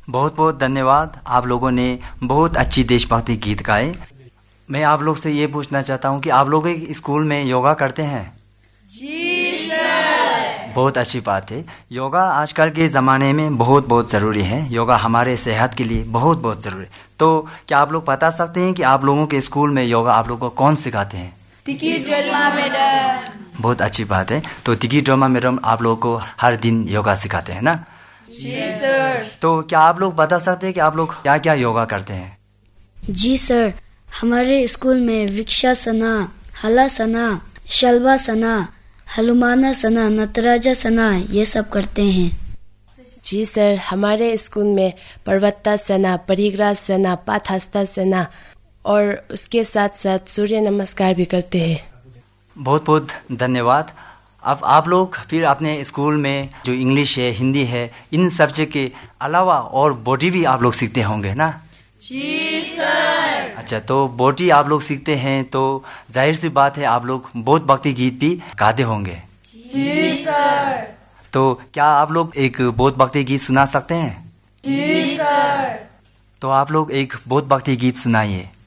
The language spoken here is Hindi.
बहुत बहुत धन्यवाद। आप लोगों ने बहुत अच्छी देशभक्ति गीत गाए। मैं आप लोग से ये पूछना चाहता हूँ कि आप लोग स्कूल में योगा करते हैं? जी सर। बहुत अच्छी बात है। योगा आजकल के ज़माने में बहुत बहुत ज़रूरी है। योगा हमारे सेहत के लिए बहुत बहुत ज़रूरी है। तो क्या आप लोग बता सकते हैं कि आप लोगों के स्कूल में योगा आप लोगों को कौन सिखाते हैं? तिकी ड्रामा मैडम। बहुत अच्छी बात है। तो तिकी ड्रामा मैडम आप लोगों को हर दिन योगा सिखाते हैं ना? जी सर। तो क्या आप लोग बता सकते हैं कि आप लोग क्या क्या योगा करते हैं? जी सर, हमारे स्कूल में वृक्षासना, हलासना, शलभासना, हनुमानासना, नटराजासना ये सब करते हैं। जी सर, हमारे स्कूल में पर्वतासना, परिग्रासना, पादहस्तासना और उसके साथ साथ सूर्य नमस्कार भी करते हैं। बहुत बहुत धन्यवाद। अब आप लोग फिर अपने स्कूल में जो इंग्लिश है, हिंदी है, इन सब्जेक्ट के अलावा और बॉडी भी आप लोग सीखते होंगे ना? जी सर। अच्छा, तो बॉडी आप लोग सीखते हैं तो जाहिर सी बात है आप लोग बहुत भक्ति गीत भी गाते होंगे। जी सर। तो क्या आप लोग एक बहुत भक्ति गीत सुना सकते हैं? जी सर। तो आप लोग एक बहुत भक्ति गीत सुनाइए।